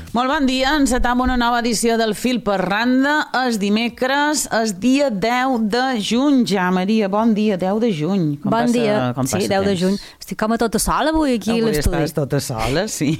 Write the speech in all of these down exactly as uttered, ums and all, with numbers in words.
Molt bon dia, encetam una nova edició del Fil per Randa. És dimecres, és dia deu de juny. Ja, Maria, bon dia, deu de juny. Com bon passa, dia, com sí, deu de juny. Estic com a tota sola avui aquí avui a l'estudi. Avui estàs tota sola, sí.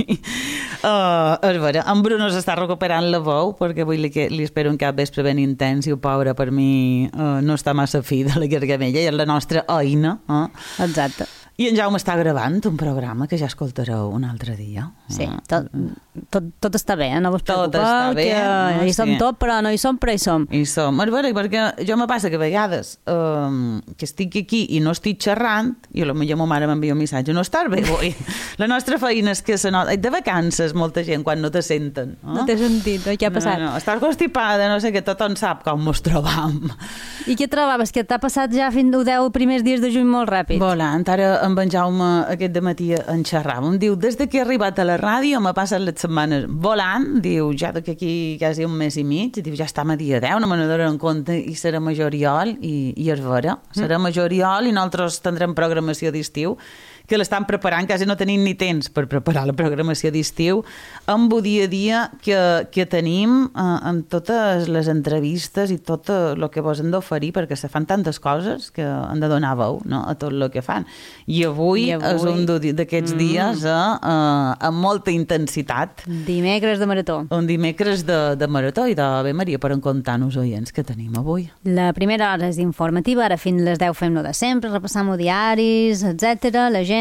Uh, a veure, en Bruno s'està recuperant la veu, perquè avui li, li espero un cap vespre ben intens i, pobre, per mi uh, no està massa fi de la gargamella, i és la nostra eina. Uh. Exacte. I en Jaume està gravant un programa que ja escoltareu un altre dia. Sí, tot, tot, tot està bé, no vos preocupeu, tot està bé, que no? hi som Sí. tot, però no hi som, però hi som. Hi som. A veure, perquè jo me passa que a vegades um, que estic aquí i no estic xerrant, i potser ma mare m'envia un missatge, no estàs bé avui. La nostra feina és que se nota. De vacances, molta gent, quan no te senten. No, no t'he sentit, no? Què ha passat? No, no, estàs constipada, no sé què, tothom sap com mos trobam. I què trobaves? Que t'ha passat ja fins als deu primers dies de juny molt ràpid? Volant, ara en en Jaume aquest dematí en xerrava. Em diu, des de que he arribat a la ràdio m'ha passat les setmanes volant, diu, ja d'aquí quasi un mes i mig, diu, ja estem a dia deu, no me n'adoro en compte, i serà majoriol, i, i és vera, serà mm. majoriol, i nosaltres tindrem programació d'estiu, que l'estan preparant, quasi no tenim ni temps per preparar la programació d'estiu, amb el dia a dia que, que tenim eh, amb totes les entrevistes i tot el que vos hem d'oferir, perquè se fan tantes coses que han de donar veu, no?, a tot el que fan. I avui, I avui... és un d'aquests mm. dies eh, eh, amb molta intensitat. Dimecres de marató. Un dimecres de, de marató, i de bé, Maria, per encontar-nos oients que tenim avui. La primera hora és informativa, ara fins les deu fem-lo de sempre, repassam diaris, etcètera, la gent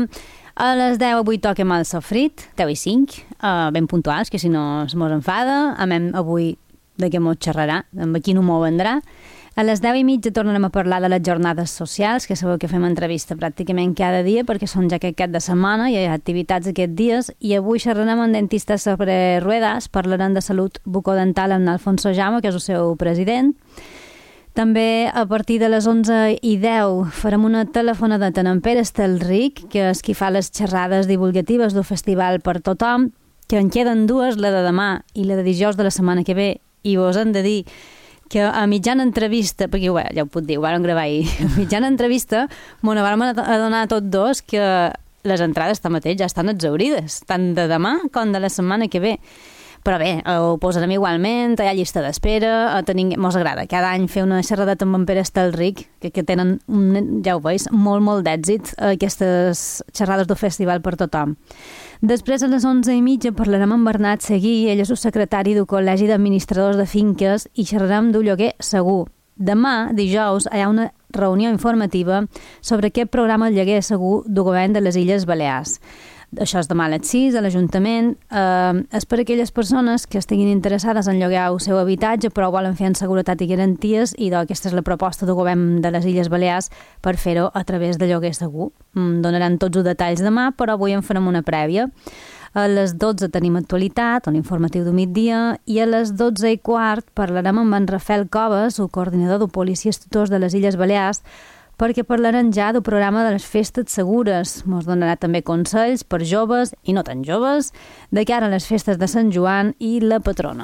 a les deu avui toquem el sofrit, deu i cinc, uh, ben puntuals, que si no es mos enfada. Amem avui de què mos xerrarà, amb qui no m'ho vendrà. A les deu i mitja tornarem a parlar de les jornades socials, que sabeu que fem entrevista pràcticament cada dia, perquè són ja aquest cap de setmana, i hi ha activitats aquests dies, i avui xerrarem amb dentistes sobre ruedas, parlarem de salut bucodental amb Alfonso Jaume, que és el seu president. També a partir de les onze i deu farem una telefonada amb Pere Estelric, que és qui fa les xerrades divulgatives del festival per tothom, que en queden dues, la de demà i la de dijous de la setmana que ve, i vos hem de dir que a mitjana entrevista, perquè bé, ja ho puc dir, ho vam gravar ahir, a mitjana entrevista m'ho vam adonar tots dos que les entrades tanmateix ja estan exhaurides, tant de demà com de la setmana que ve. Però bé, ho posarem igualment, hi ha llista d'espera, tenim, mos agrada cada any fer una xerradeta amb en Pere Estelric, que, que tenen, un, ja ho veus, molt, molt d'èxit, aquestes xerrades del festival per tothom. Després, a les onze i mitja, parlarem amb Bernat Seguí, ell és el secretari del Col·legi d'Administradors de Finques, i xerrarem d'un lloguer segur. Demà, dijous, hi ha una reunió informativa sobre aquest programa del lloguer segur del govern de les Illes Balears. Això és demà a les sis a l'Ajuntament. Eh, és per a aquelles persones que estiguin interessades en llogar el seu habitatge però volen fer en seguretat i garanties, i doncs aquesta és la proposta del govern de les Illes Balears per fer-ho a través de lloguer segur. Mm, donaran tots els detalls demà, però avui en farem una prèvia. A les dotze tenim actualitat, un informatiu de migdia, i a les dotze i quart parlarem amb en Rafael Coves, el coordinador de policies tutors de les Illes Balears, perquè parlarem ja del programa de les festes segures. Ens donarà també consells per joves i no tan joves de cara a les festes de Sant Joan i la patrona.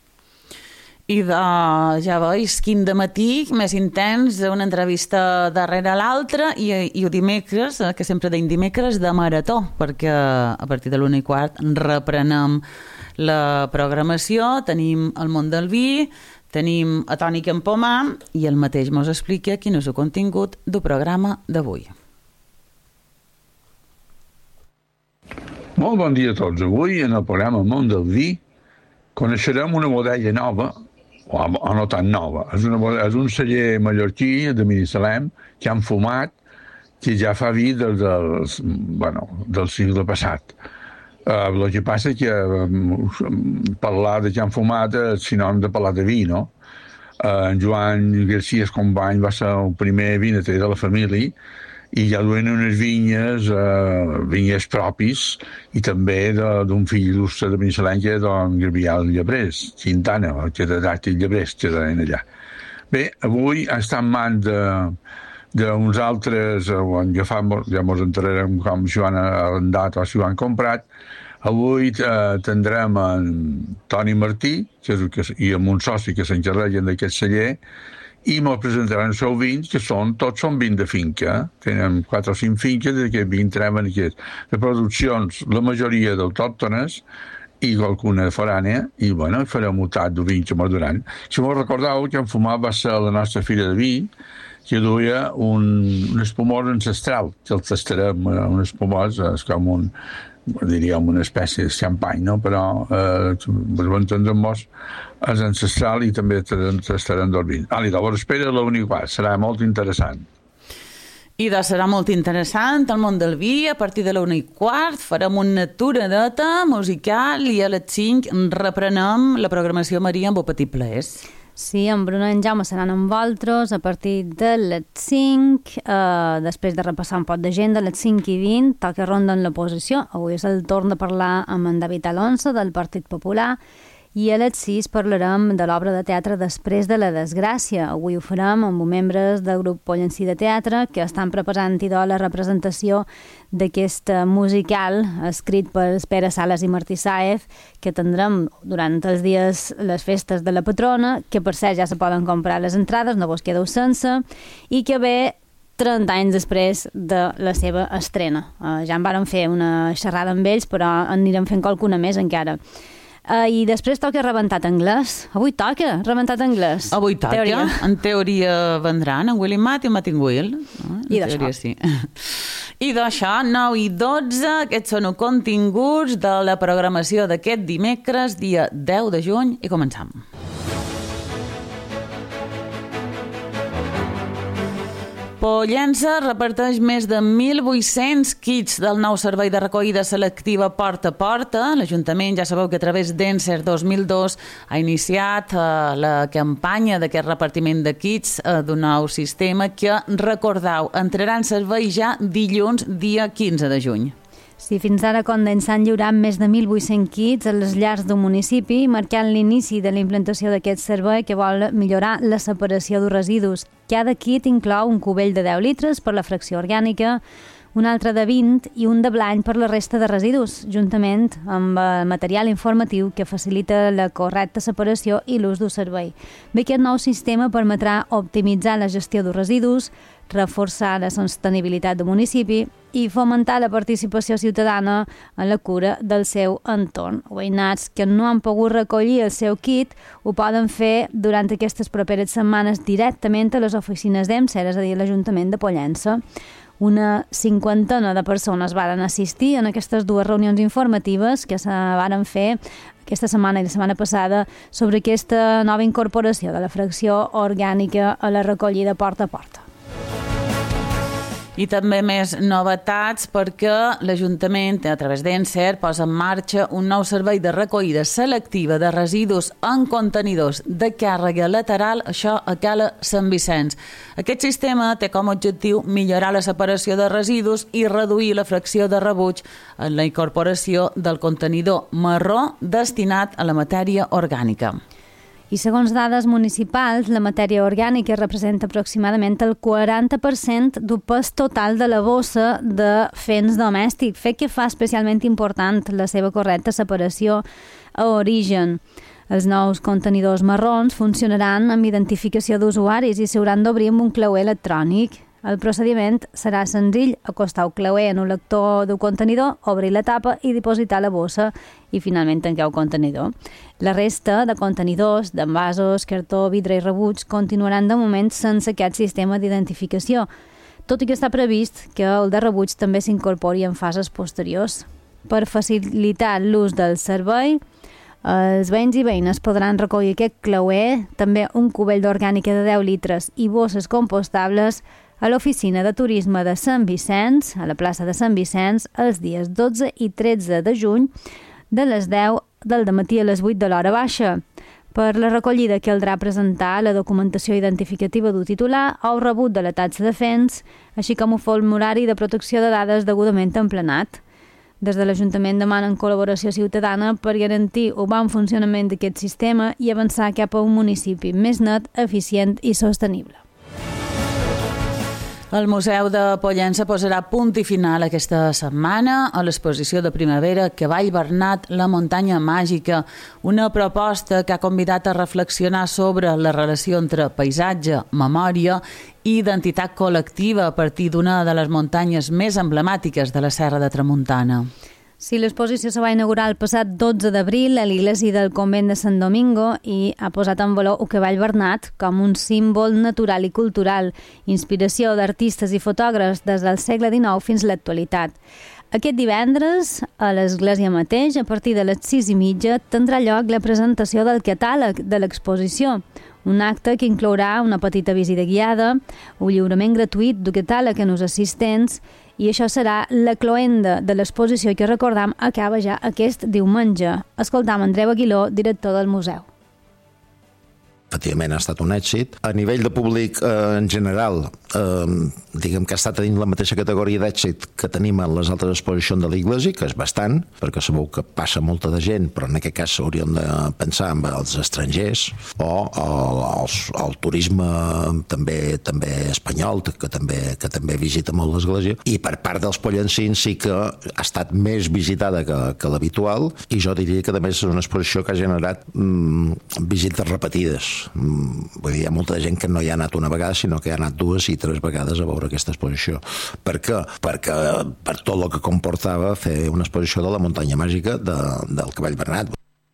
I de, ja veus, quin dematí més intens, una entrevista darrere l'altra, i, i el dimecres, que sempre deim dimecres, de marató, perquè a partir de l'una i quart reprenem la programació, tenim el món del vi, tenim a Toni Campomà, i el mateix mos explica quin és el contingut del programa d'avui. Molt bon dia a tots. Avui, en el programa Món del Vi, coneixerem una bodega nova, o, o no tan nova. És, una, és un celler mallorquí de Binissalem que han fumat, que ja fa vi des del, bueno, del segle passat. Uh, el que passa és que uh, parlar de que han fumat és sinònim de parlar de vi, no? Uh, en Joan García Escombany va ser el primer vinater de la família, i ja duien unes vinyes, uh, vinyes propis, i també d'un fill il·lustre de Binissalem, que és don Gabriel Llebrés, Quintana, que de Dàctil Llebrés, que deien allà. Bé, avui està en mans de d'uns altres, on ja, fa, ja mos entrarem com s'ho han arrendat o s'ho han comprat. Avui eh, tindrem en Toni Martí, que és, que, i amb un soci que s'encarreguen d'aquest celler, i mos presentaran els seus vins, que són, tots són vins de finca. Tenen quatre o cinc finques, d'aquests vins treuen aquests. De produccions, la majoria d'autòctones, i qualcuna forània, i bueno, farem un tat de vi que mos duran. Si m'ho recordeu, que en fumat va ser la nostra fira de vi, que duia un, un espumós ancestral, que el tastarem, un espumós, és com un, diríem, una espècie de xampany, no? Però eh, ho entendrem mos, és ancestral i també tastarem del vi. Ah, llavors espera la única part, serà molt interessant. I doncs serà molt interessant el món del vi. A partir de la una i quart farem una aturadeta musical i a les cinc reprenem la programació Maria amb el Petit Plaers. Sí, en Bruno i en Jaume seran amb vosaltres a partir de les cinc, eh, després de repassar un pot d'agenda, a les cinc i vint, toca ronda en l'oposició. Avui és el torn de parlar amb en David Alonso, del Partit Popular, i a les sis parlarem de l'obra de teatre Després de la desgràcia. Avui ho farem amb membres del grup Pollencí de Teatre, que estan preparant idò la representació d'aquest musical escrit per Pere Sales i Martí Sáez, que tindrem durant els dies les festes de la patrona, que per cert ja se poden comprar les entrades, no vos quedeu sense, i que ve trenta anys després de la seva estrena. Uh, ja en vàrem fer una xerrada amb ells, però en anirem fent qualcuna més encara. Uh, I després toca Rebentat Anglès. Avui toca Rebentat Anglès. Avui toca. Teoria. En teoria vendran en Willy Matt i en Martin Will. No? I d'això. Sí. I d'això, nou i dotze, aquests són els continguts de la programació d'aquest dimecres, dia deu de juny, i començam. Pollença reparteix més de mil vuit-cents kits del nou servei de recollida selectiva Porta a Porta. L'Ajuntament, ja sabeu que a través d'Encer dos mil dos ha iniciat eh, la campanya d'aquest repartiment de kits eh, d'un nou sistema que, recordeu, entrarà en servei ja dilluns, dia quinze de juny. Sí, fins ara Condent s'han lliurat més de mil vuit-cents kits a les llars d'un municipi, marcant l'inici de la implantació d'aquest servei que vol millorar la separació de residus. Cada kit inclou un cubell de deu litres per la fracció orgànica, un altre de vint i un de blanc per la resta de residus, juntament amb el material informatiu que facilita la correcta separació i l'ús del servei. Bé, aquest nou sistema permetrà optimitzar la gestió de residus, reforçar la sostenibilitat del municipi i fomentar la participació ciutadana en la cura del seu entorn. Veïnats que no han pogut recollir el seu kit ho poden fer durant aquestes properes setmanes directament a les oficines d'Emser, és a dir, l'Ajuntament de Pollença. Una cinquantena de persones varen assistir en aquestes dues reunions informatives que se varen fer aquesta setmana i la setmana passada sobre aquesta nova incorporació de la fracció orgànica a la recollida porta a porta. I també més novetats perquè l'Ajuntament, a través d'Encer, posa en marxa un nou servei de recollida selectiva de residus en contenidors de càrrega lateral, això a Cala Sant Vicenç. Aquest sistema té com a objectiu millorar la separació de residus i reduir la fracció de rebuig en la incorporació del contenidor marró destinat a la matèria orgànica. I segons dades municipals, la matèria orgànica representa aproximadament el quaranta per cent del pes total de la bossa de fens domèstic, fet que fa especialment important la seva correcta separació a origen. Els nous contenidors marrons funcionaran amb identificació d'usuaris i s'hauran d'obrir amb un clauer electrònic. El procediment serà senzill: acostar el clauer en un lector del contenidor, obrir la tapa i dipositar la bossa i finalment tancar el contenidor. La resta de contenidors, d'envasos, cartó, vidre i rebuig continuaran de moment sense aquest sistema d'identificació, tot i que està previst que el de rebuig també s'incorpori en fases posteriors. Per facilitar l'ús del servei, els veïns i veïnes podran recollir aquest clauer, també un cubell d'orgànica de deu litres i bosses compostables a l'oficina de turisme de Sant Vicenç, a la plaça de Sant Vicenç, els dies dotze i tretze de juny, de les deu del dematí a les vuit de l'hora baixa. Per la recollida caldrà presentar la documentació identificativa del titular o el rebut de la taxa de fens, així com un formulari de protecció de dades degudament emplenat. Des de l'Ajuntament demanen col·laboració ciutadana per garantir el bon funcionament d'aquest sistema i avançar cap a un municipi més net, eficient i sostenible. El Museu de Pollença posarà punt i final aquesta setmana a l'exposició de primavera Cavall Bernat, la muntanya màgica, una proposta que ha convidat a reflexionar sobre la relació entre paisatge, memòria i identitat col·lectiva a partir d'una de les muntanyes més emblemàtiques de la Serra de Tramuntana. Sí, l'exposició se va inaugurar el passat dotze d'abril a l'església del convent de Sant Domingo i ha posat en valor el cavall bernat com un símbol natural i cultural, inspiració d'artistes i fotògrafs des del segle dinou fins a l'actualitat. Aquest divendres, a l'església mateix, a partir de les sis i mitja, tindrà lloc la presentació del catàleg de l'exposició, un acte que inclourà una petita visita guiada, un lliurament gratuït del catàleg en els assistents, i això serà la cloenda de l'exposició que, recordam, acaba ja aquest diumenge. Escoltam Andreu Aguiló, director del museu. Efectivament, ha estat un èxit. A nivell de públic eh, en general, eh, diguem que està tenint la mateixa categoria d'èxit que tenim en les altres exposicions de l'Iglésia, que és bastant, perquè sabeu que passa molta de gent, però en aquest cas hauríem de pensar en els estrangers o el, el, el turisme també també espanyol, que també, que també visita molt l'Església, i per part dels pollancins sí que ha estat més visitada que, que l'habitual, i jo diria que també és una exposició que ha generat mm, visites repetides. Vull dir, hi ha molta gent que no hi ha anat una vegada, sinó que hi ha anat dues i tres vegades a veure aquesta exposició. Per què? Perquè per tot el que comportava fer una exposició de la muntanya màgica de, del cavall bernat.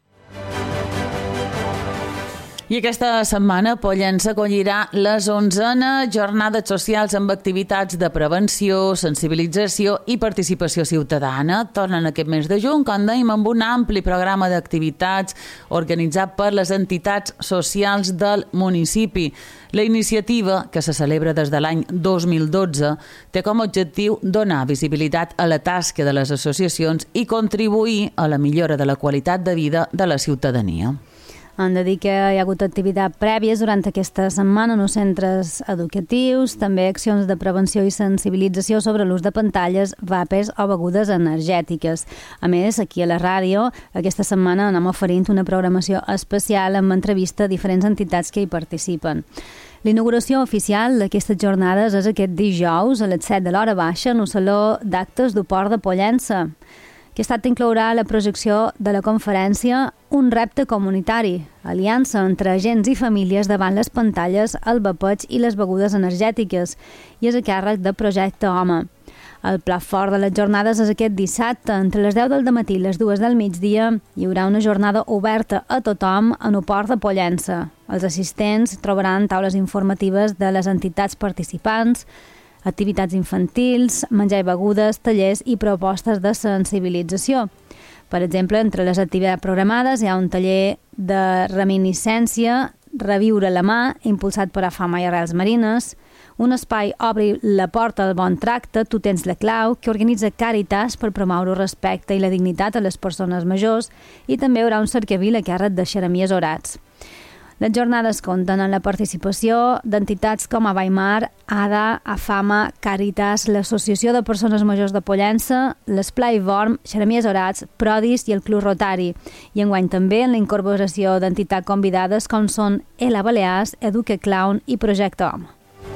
I aquesta setmana Pollença acollirà les onzenes jornades socials amb activitats de prevenció, sensibilització i participació ciutadana. Tornen aquest mes de juny, com dèiem, amb un ampli programa d'activitats organitzat per les entitats socials del municipi. La iniciativa, que se celebra des de l'any dos mil dotze, té com a objectiu donar visibilitat a la tasca de les associacions i contribuir a la millora de la qualitat de vida de la ciutadania. Han de dir que hi ha hagut activitats prèvies durant aquesta setmana en els centres educatius, també accions de prevenció i sensibilització sobre l'ús de pantalles, vapes o begudes energètiques. A més, aquí a la ràdio, aquesta setmana anem oferint una programació especial amb entrevista a diferents entitats que hi participen. L'inauguració oficial d'aquestes jornades és aquest dijous a les set de l'hora baixa en el Saló d'Actes del Port de Pollença. Aquest acte inclourà la projecció de la conferència Un repte comunitari, aliança entre agents i famílies davant les pantalles, el vapeig i les begudes energètiques, i és a càrrec de Projecte Home. El plat fort de les jornades és aquest dissabte, entre les deu del matí i les dues del migdia, hi haurà una jornada oberta a tothom en el Port de Pollença. Els assistents trobaran taules informatives de les entitats participants, activitats infantils, menjar i begudes, tallers i propostes de sensibilització. Per exemple, entre les activitats programades hi ha un taller de reminiscència, Reviure la mà, impulsat per Afama i Arrels Marines, un espai Obri la porta al bon tracte, Tu tens la clau, que organitza Càritas per promoure el respecte i la dignitat a les persones majors, i també hi haurà un cercavil a càrrec de Xeremies Orats. Les jornades compten amb la participació d'entitats com a Weimar, Ada, Afama, Càritas, l'Associació de Persones Majors de Pollença, l'Esplai Vorm, Xeremies Orats, Prodis i el Club Rotari. I enguany també en la incorporació d'entitats convidades com són Ela Balears, Eduque Clown i Projecte Home.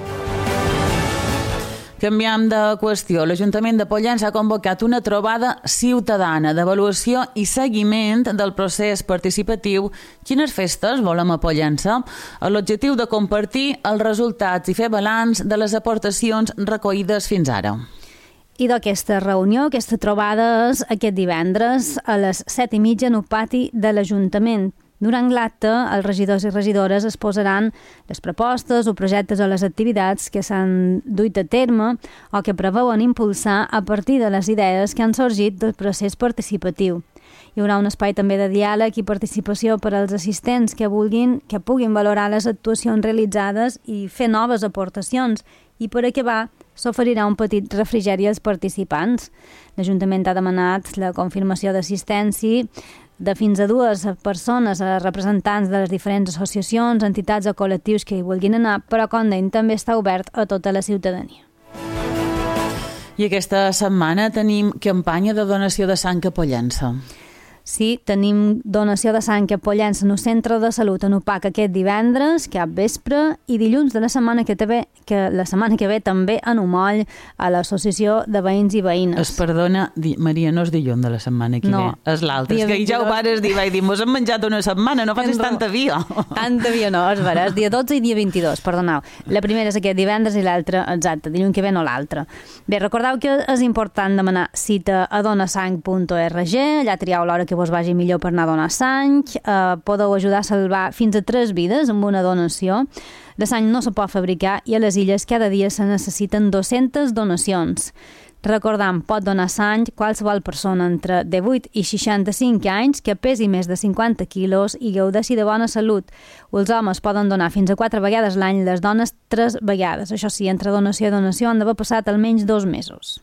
Canviam de qüestió. L'Ajuntament de Pollença ha convocat una trobada ciutadana d'avaluació i seguiment del procés participatiu Quines festes volem a Pollença? Amb l'objectiu de compartir els resultats i fer balanç de les aportacions recollides fins ara. I d'aquesta reunió, aquesta trobada és aquest divendres a les set i mitja en el pati de l'Ajuntament. Durant l'acte, els regidors i regidores es posaran les propostes o projectes o les activitats que s'han duit a terme o que preveuen impulsar a partir de les idees que han sorgit del procés participatiu. Hi haurà un espai també de diàleg i participació per als assistents que vulguin, que puguin valorar les actuacions realitzades i fer noves aportacions. I per acabar, s'oferirà un petit refrigeri als participants. L'Ajuntament ha demanat la confirmació d'assistència de fins a dues persones, a representants de les diferents associacions, entitats o col·lectius que hi vulguin anar, però com dèiem, també està obert a tota la ciutadania. I aquesta setmana tenim campanya de donació de sang a Pollença. Sí, tenim donació de sang a Pollença en el centre de salut en Upac aquest divendres, cap vespre, i dilluns de la setmana que, ve, que la setmana que ve també en Umoll, a l'Associació de Veïns i Veïnes. Es perdona, di, Maria, no és dilluns de la setmana que no, ve, és l'altre. És que ja ho vares dir, vaig dir, mos hem menjat una setmana, no facis tanta via. Tanta via no, és vera, és dia dotze i dia vint-i-dos, perdoneu. La primera és aquest divendres i l'altra, exacte, dilluns que ve no l'altre. Bé, recordeu que és important demanar cita a donasang punt org, allà trieu l'hora que vos vagi millor per anar a donar sang, eh, podeu ajudar a salvar fins a tres vides amb una donació. La sang no se pot fabricar i a les illes cada dia se necessiten dues-centes donacions. Recordam, pot donar sang qualsevol persona entre divuit i seixanta-cinc anys que pesi més de cinquanta quilos i gaudeixi de bona salut. Els homes poden donar fins a quatre vegades l'any, les dones tres vegades. Això sí, entre donació i donació han d'haver passat almenys dos mesos.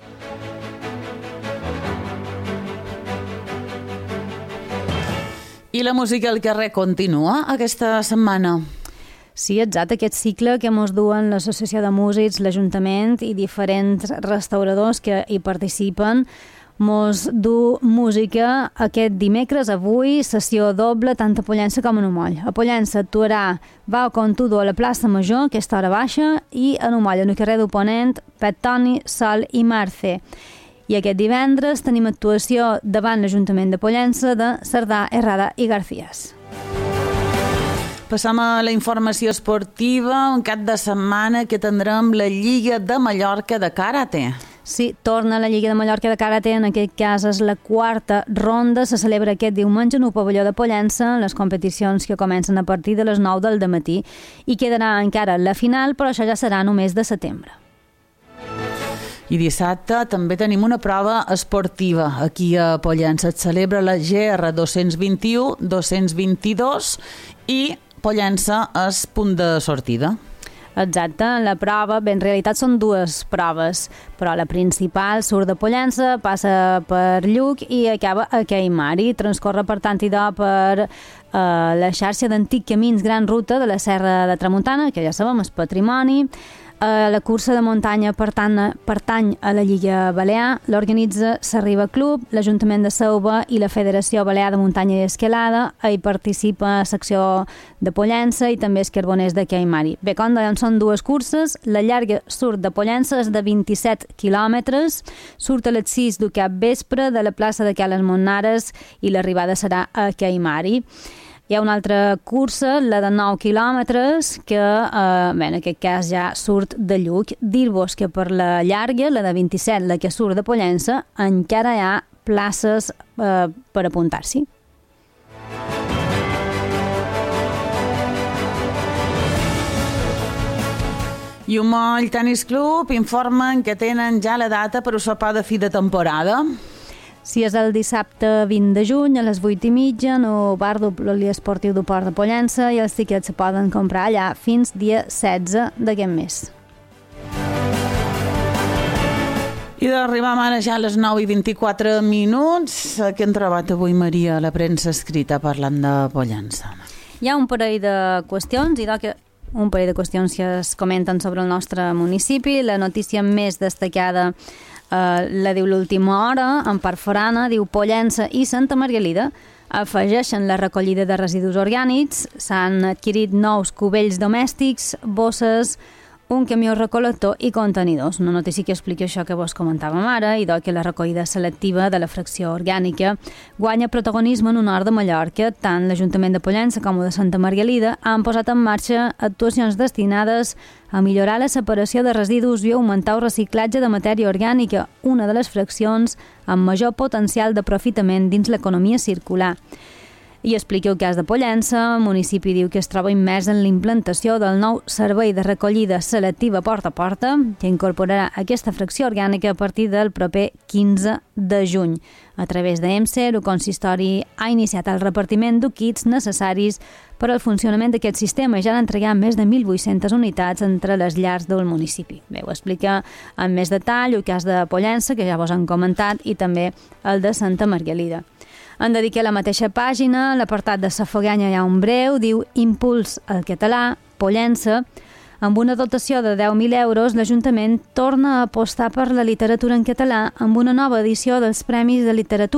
I la música al carrer continua aquesta setmana? Sí, exacte, aquest cicle que mos duen l'Associació de Músics, l'Ajuntament i diferents restauradors que hi participen. Mos du música aquest dimecres, avui, sessió doble, tant a Pollença com a Umoll. A Pollença actuarà Vao Contudo a la plaça Major, aquesta hora baixa, i a Umoll, en el carrer d'Oponent, Petoni, Sol i Marce. I aquest divendres tenim actuació davant l'Ajuntament de Pollença de Cerdà, Errada i Garcías. Passam a la informació esportiva, un cap de setmana que tindrem la Lliga de Mallorca de Karate. Sí, torna la Lliga de Mallorca de Karate, en aquest cas és la quarta ronda, se celebra aquest diumenge en el pavelló de Pollença, les competicions que comencen a partir de les nou del dematí i quedarà encara la final, però això ja serà només de setembre. I dissabte també tenim una prova esportiva aquí a Pollença. Es celebra la G R dos-cents vint-i-u, dos-cents vint-i-dos i Pollença és punt de sortida. Exacte, la prova, bé, en realitat són dues proves, però la principal surt de Pollença, passa per Lluc i acaba a Caimari. Transcorre, per tant, idò per eh, la xarxa d'antic camins Gran Ruta de la Serra de Tramuntana, que ja sabem, és patrimoni. Uh, la cursa de muntanya pertany, pertany a la Lliga Balear, l'organitza S'Arriba Club, l'Ajuntament de Selva i la Federació Balear de Muntanya i Escalada. Hi participa la secció de Pollença i també els carboners de Caimari. Bé, com deien, són dues curses. La llarga surt de Pollença, és de vint-i-set quilòmetres, surt a les sis del cap vespre de la plaça de Cales Montnares i l'arribada serà a Caimari. Hi ha una altra cursa, la de nou quilòmetres, que eh, bé, en aquest cas ja surt de Lluc. Dir-vos que per la llarga, la de vint-i-set, la que surt de Pollença, encara hi ha places eh, per apuntar-s'hi. I Umoll Tenis Club informen que tenen ja la data per a sopar de fi de temporada. Si és el dissabte vint de juny a les vuit i mitja en el bar del poliesportiu del Port de Pollença i els tiquets se poden comprar allà fins dia setze d'aquest mes. I d'arribar ara ja a les nou i vint-i-quatre minuts. Què hem trobat avui, Maria, a la premsa escrita parlant de Pollença? Hi ha un parell de qüestions, i que un parell de qüestions que es comenten sobre el nostre municipi. La notícia més destacada Uh, la diu l'última hora, en part forana, diu Pollença i Santa Margalida afegeixen la recollida de residus orgànics, s'han adquirit nous cubells domèstics, bosses, un camió recol·lector i contenidors. Una notícia que explica això que vos comentàvem ara, i que la recollida selectiva de la fracció orgànica guanya protagonisme en un nord de Mallorca. Tant l'Ajuntament de Pollença com el de Santa Margalida han posat en marxa actuacions destinades a millorar la separació de residus i augmentar el reciclatge de matèria orgànica, una de les fraccions amb major potencial d'aprofitament dins l'economia circular. I explica el cas de Pollença. El municipi diu que es troba immers en l'implantació del nou servei de recollida selectiva porta a porta, que incorporarà aquesta fracció orgànica a partir del proper quinze de juny. A través d'E M S E, el consistori ha iniciat el repartiment de kits necessaris per al funcionament d'aquest sistema i ja han entregat més de mil vuit-centes unitats entre les llars del municipi. Bé, ho explica amb més detall el cas de Pollença, que ja vos han comentat, i també el de Santa Margalida. En dediqué la mateixa pàgina, l'apartat de Safoganya hi ha un breu, diu Impuls al català, Pollença. Amb una dotació de deu mil euros, l'Ajuntament torna a apostar per la literatura en català amb una nova edició dels Premis de Literatura.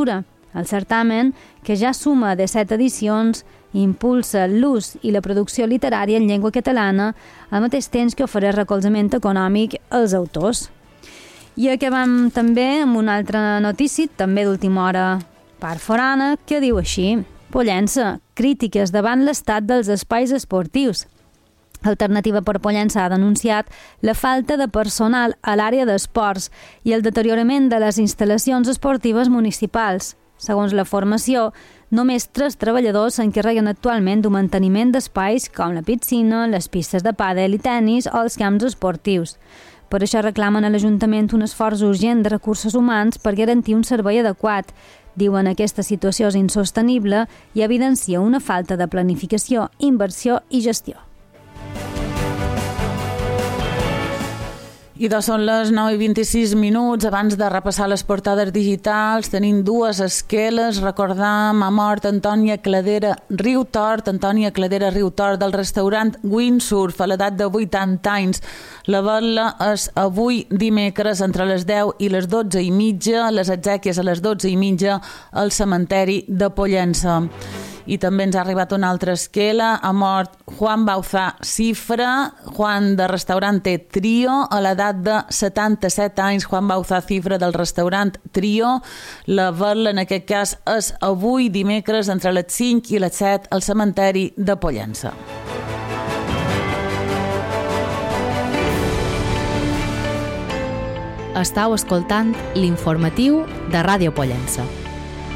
El certamen, que ja suma disset edicions, impulsa l'ús i la producció literària en llengua catalana al mateix temps que ofereix recolzament econòmic als autors. I acabam també amb una altra notícia, també d'última hora part forana, que diu així: Pollença, crítiques davant l'estat dels espais esportius. Alternativa per Pollença ha denunciat la falta de personal a l'àrea d'esports i el deteriorament de les instal·lacions esportives municipals. Segons la formació, només tres treballadors s'encarreguen actualment d'un manteniment d'espais com la piscina, les pistes de pàdel i tennis o els camps esportius. Per això reclamen a l'Ajuntament un esforç urgent de recursos humans per garantir un servei adequat. Diuen que aquesta situació és insostenible i evidencia una falta de planificació, inversió i gestió. I doncs són les nou i vint-i-sis minuts. Abans de repassar les portades digitals, tenim dues esqueles. Recordam a mort Antònia Cladera Riutort, Antònia Cladera Riutort del restaurant Windsurf a l'edat de vuitanta anys. La vetla és avui dimecres entre les deu i les dotze i mitja, les exèquies a les dotze i mitja al cementeri de Pollença. I també ens ha arribat una altra esquela. Ha mort Juan Bauzá Cifra, Juan de Restaurante Trio, a l'edat de setanta-set anys. Juan Bauzá Cifra del restaurant Trio. La vetla en aquest cas és avui dimecres entre les cinc i les set al cementeri de Pollença. Estau escoltant l'informatiu de Ràdio Pollença.